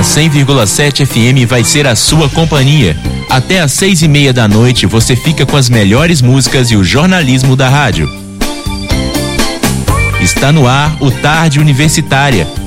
100,7 FM vai ser a sua companhia. Até às 6:30 da noite você fica com as melhores músicas e o jornalismo da rádio. Está no ar o Tarde Universitária,